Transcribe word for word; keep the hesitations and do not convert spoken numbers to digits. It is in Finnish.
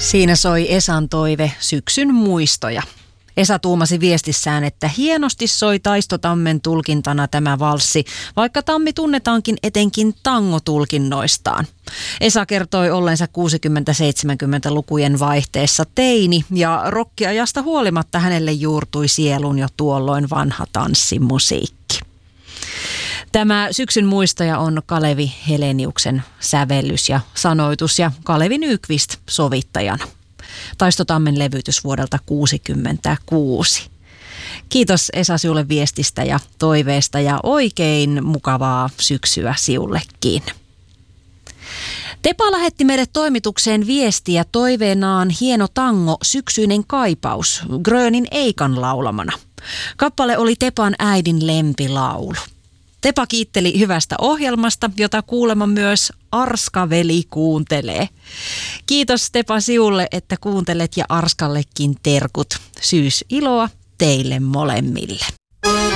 Siinä soi Esan toive syksyn muistoja. Esa tuumasi viestissään, että hienosti soi Taisto Tammen tulkintana tämä valssi, vaikka Tammi tunnetaankin etenkin tangotulkinnoistaan. Esa kertoi ollensa kuusikymmentä-seitsemänkymmentälukujen vaihteessa teini ja rokkiajasta huolimatta hänelle juurtui sieluun jo tuolloin vanha tanssimusiikki. Tämä syksyn muistoja on Kalevi Heleniuksen sävellys ja sanoitus ja Kalevi Nyqvist sovittajana. Taisto Tammen levytys vuodelta kuusikymmentäkuusi. Kiitos Esa sinulle viestistä ja toiveesta ja oikein mukavaa syksyä siullekin. Tepa lähetti meille toimitukseen viestiä toiveenaan hieno tango Syksyinen kaipaus Grönin Eikan laulamana. Kappale oli Tepan äidin lempilaulu. Tepa kiitteli hyvästä ohjelmasta, jota kuulemma myös Arska-veli kuuntelee. Kiitos Tepa siulle, että kuuntelet ja Arskallekin terkut. Syysiloa teille molemmille.